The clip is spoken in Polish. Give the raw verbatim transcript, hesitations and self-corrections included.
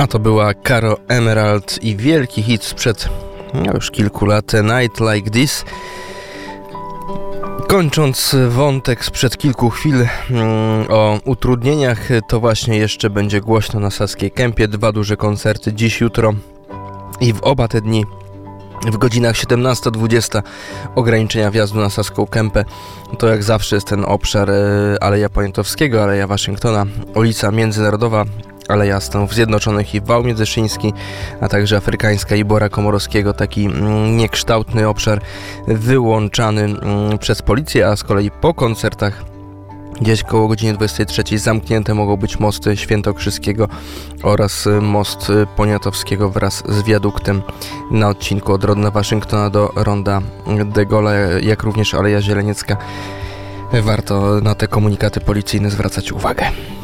A to była Caro Emerald i wielki hit sprzed no już kilku lat, Night Like This. Kończąc wątek sprzed kilku chwil mm, o utrudnieniach, to właśnie jeszcze będzie głośno na Saskiej Kępie. Dwa duże koncerty dziś, jutro i w oba te dni w godzinach siedemnasta dwudziesta ograniczenia wjazdu na Saską Kępę. To jak zawsze jest ten obszar e, Aleja Poniatowskiego, Aleja Waszyngtona, ulica Międzynarodowa, Aleja Stanów Zjednoczonych i wał międzyszyński, a także afrykańska i Bora Komorowskiego, taki mm, niekształtny obszar wyłączany mm, przez policję, a z kolei po koncertach gdzieś koło godziny dwudziestej trzeciej zamknięte mogą być mosty Świętokrzyskiego oraz most Poniatowskiego wraz z wiaduktem na odcinku od Ronda Waszyngtona do Ronda de Gaulle, jak również Aleja Zieleniecka. Warto na te komunikaty policyjne zwracać uwagę.